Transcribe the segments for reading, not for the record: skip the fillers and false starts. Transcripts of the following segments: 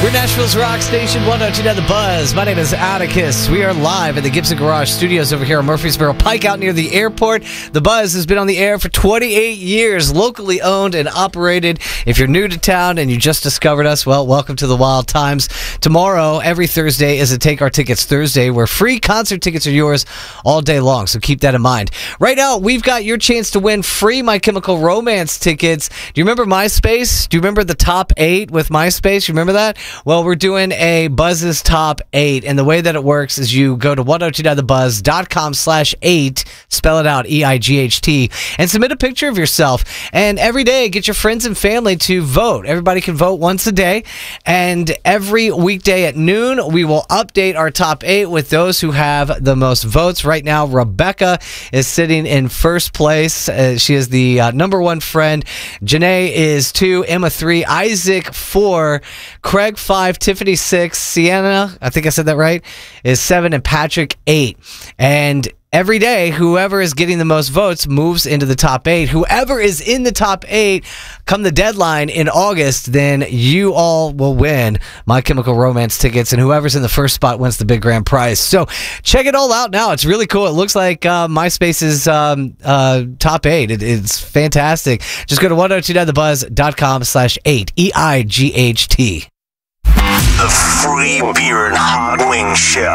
We're Nashville's rock station, 102.9 The Buzz. My name is Atticus. We are live at the Gibson Garage Studios over here on Murfreesboro Pike out near the airport. The Buzz has been on the air for 28 years, locally owned and operated. If you're new to town and you just discovered us, well, welcome to the wild times. Tomorrow, every Thursday, is a Take Our Tickets Thursday, where free concert tickets are yours all day long, so keep that in mind. Right now, we've got your chance to win free My Chemical Romance tickets. Do you remember MySpace? Do you remember the top 8 with MySpace? You remember that? Well, we're doing a Buzz's Top 8, and the way that it works is you go to 1029thebuzz.com/8, spell it out, EIGHT, and submit a picture of yourself. And every day, get your friends and family to vote. Everybody can vote once a day, and every weekday at noon, we will update our top 8 with those who have the most votes. Right now, Rebecca is sitting in first place. She is the number 1 friend. Janae is 2, Emma 3, Isaac 4, Craig 5, Tiffany 6, Sienna, I think I said that right, is 7, and Patrick 8. And every day, whoever is getting the most votes moves into the top 8. Whoever is in the top 8, come the deadline in August, then you all will win My Chemical Romance tickets, and whoever's in the first spot wins the big grand prize. So check it all out now. It's really cool. It looks like MySpace's top 8. It's fantastic. Just go to 1029thebuzz.com/8, EIGHT. The Free Beer and Hot Wing Show.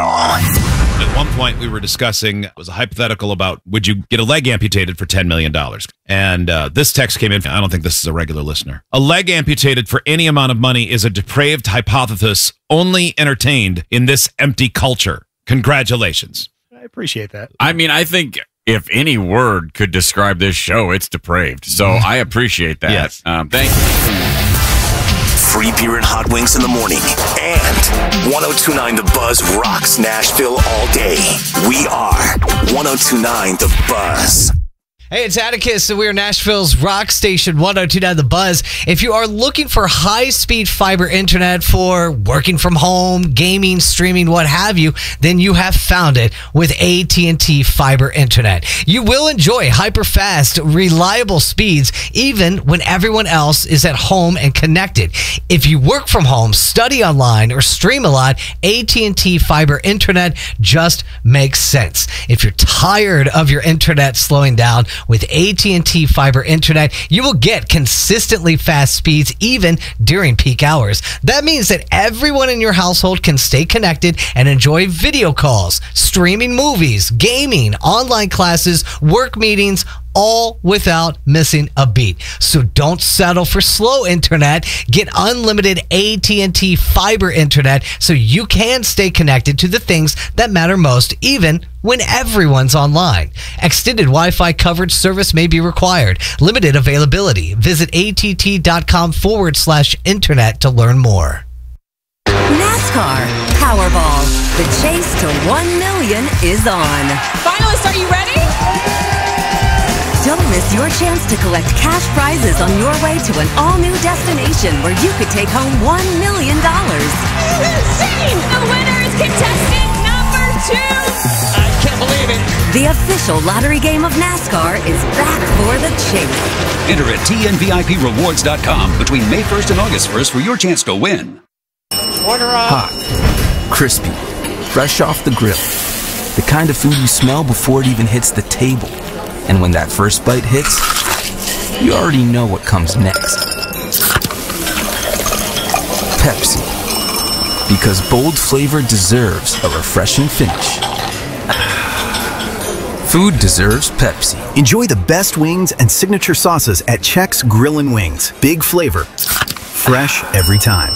At one point, we were discussing, it was a hypothetical about, would you get a leg amputated for $10 million? And this text came in. I don't think this is a regular listener. A leg amputated for any amount of money is a depraved hypothesis only entertained in this empty culture. Congratulations. I appreciate that. I mean, I think if any word could describe this show, it's depraved. So I appreciate that. Yes. Thank you. Free beer and hot wings in the morning. And 1029 The Buzz rocks Nashville all day. We are 1029 The Buzz. Hey, it's Atticus, and we're Nashville's rock station, 1029 The Buzz. If you are looking for high-speed fiber internet for working from home, gaming, streaming, what have you, then you have found it with AT&T Fiber Internet. You will enjoy hyper-fast, reliable speeds, even when everyone else is at home and connected. If you work from home, study online, or stream a lot, AT&T Fiber Internet just makes sense. If you're tired of your internet slowing down, with AT&T Fiber Internet, you will get consistently fast speeds even during peak hours. That means that everyone in your household can stay connected and enjoy video calls, streaming movies, gaming, online classes, work meetings, all without missing a beat. So don't settle for slow internet. Get unlimited AT&T Fiber Internet so you can stay connected to the things that matter most, even when everyone's online. Extended Wi-Fi coverage service may be required. Limited availability. Visit att.com/internet to learn more. NASCAR Powerball. The chase to 1 million is on. Finalists, are you ready? Don't miss your chance to collect cash prizes on your way to an all-new destination where you could take home $1 million. Insane! The winner is contestant number 2! I can't believe it. The official lottery game of NASCAR is back for the chase. Enter at TNVIPRewards.com between May 1st and August 1st for your chance to win. Order up. Hot, crispy, fresh off the grill. The kind of food you smell before it even hits the table. And when that first bite hits, you already know what comes next. Pepsi. Because bold flavor deserves a refreshing finish. Food deserves Pepsi. Enjoy the best wings and signature sauces at Check's Grillin' Wings. Big flavor. Fresh every time.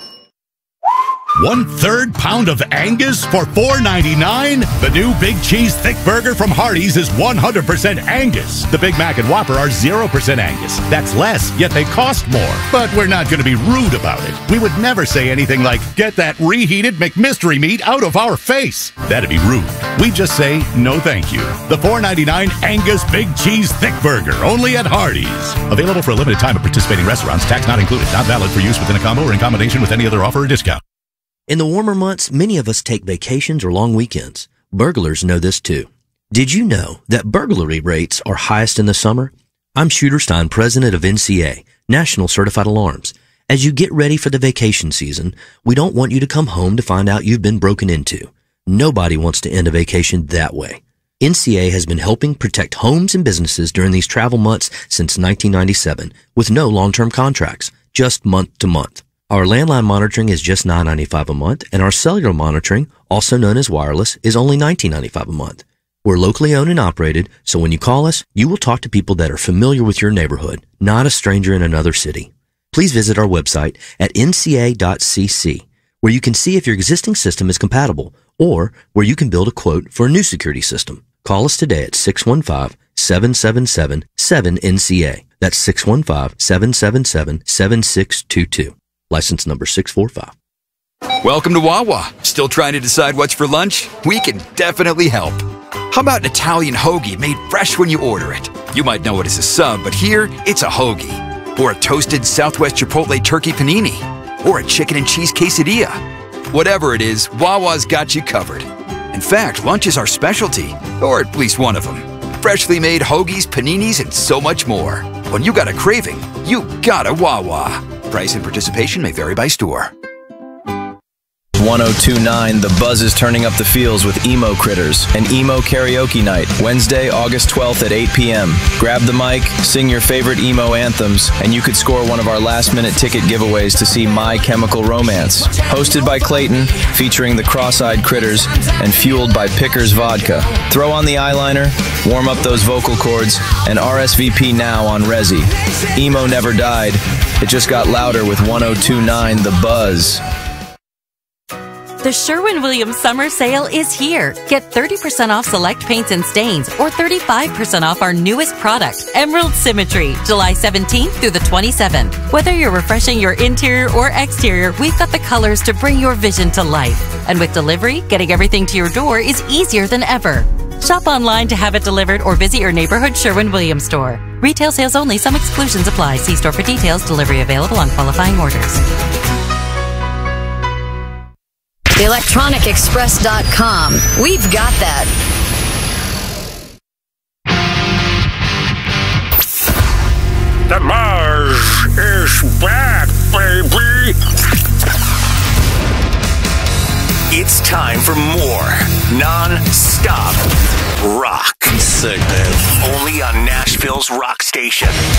1/3 pound of Angus for $4.99? The new Big Cheese Thick Burger from Hardee's is 100% Angus. The Big Mac and Whopper are 0% Angus. That's less, yet they cost more. But we're not going to be rude about it. We would never say anything like, get that reheated McMystery meat out of our face. That'd be rude. We just say, no thank you. The $4.99 Angus Big Cheese Thick Burger, only at Hardee's. Available for a limited time at participating restaurants. Tax not included. Not valid for use within a combo or in combination with any other offer or discount. In the warmer months, many of us take vacations or long weekends. Burglars know this too. Did you know that burglary rates are highest in the summer? I'm Shooter Stein, president of NCA, National Certified Alarms. As you get ready for the vacation season, we don't want you to come home to find out you've been broken into. Nobody wants to end a vacation that way. NCA has been helping protect homes and businesses during these travel months since 1997 with no long-term contracts, just month to month. Our landline monitoring is just $9.95 a month, and our cellular monitoring, also known as wireless, is only $19.95 a month. We're locally owned and operated, so when you call us, you will talk to people that are familiar with your neighborhood, not a stranger in another city. Please visit our website at nca.cc, where you can see if your existing system is compatible, or where you can build a quote for a new security system. Call us today at 615-777-7NCA. That's 615-777-7622. License number 645. Welcome to Wawa. Still trying to decide what's for lunch? We can definitely help. How about an Italian hoagie made fresh when you order it? You might know it as a sub, but here, it's a hoagie. Or a toasted Southwest Chipotle turkey panini. Or a chicken and cheese quesadilla. Whatever it is, Wawa's got you covered. In fact, lunch is our specialty, or at least one of them. Freshly made hoagies, paninis, and so much more. When you got a craving, you got a Wawa. Price and participation may vary by store. 1029 The Buzz is turning up the feels with Emo Critters, an emo karaoke night, Wednesday, August 12th at 8 p.m. Grab the mic, sing your favorite emo anthems, and you could score one of our last-minute ticket giveaways to see My Chemical Romance. Hosted by Clayton, featuring the Cross-Eyed Critters, and fueled by Pickers Vodka. Throw on the eyeliner, warm up those vocal cords, and RSVP now on Resi. Emo never died. It just got louder with 1029 The Buzz. The Sherwin-Williams Summer Sale is here. Get 30% off select paints and stains or 35% off our newest product, Emerald Symmetry, July 17th through the 27th. Whether you're refreshing your interior or exterior, we've got the colors to bring your vision to life. And with delivery, getting everything to your door is easier than ever. Shop online to have it delivered or visit your neighborhood Sherwin-Williams store. Retail sales only. Some exclusions apply. See store for details. Delivery available on qualifying orders. ElectronicExpress.com. We've got that. The Buzz is back, baby. It's time for more non-stop rock. Sick, man. Only on Nashville's rock station.